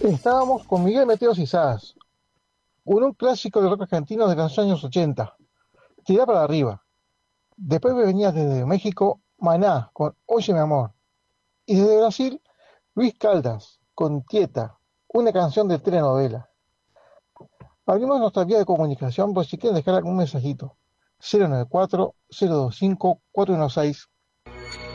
Estábamos con Miguel Mateos Isás, un clásico de rock argentino de los años 80. Tirá para arriba. Después me venía desde México Maná con Oye mi amor. Y desde Brasil, Luis Caldas con Tieta, una canción de telenovela. Abrimos nuestra vía de comunicación por si quieren dejar algún mensajito. 094-025-416